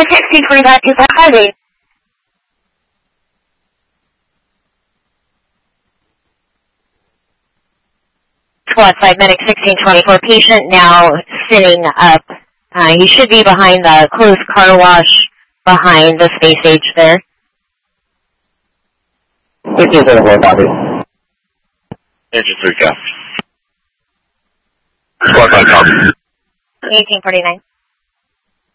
Medic 1649, is that highway? Squad 5, Medic 1624, patient now sitting up. He should be behind the closed car wash behind the space age there. 1624, copy. Engine 3 cap. Squad 5, copy. 1849.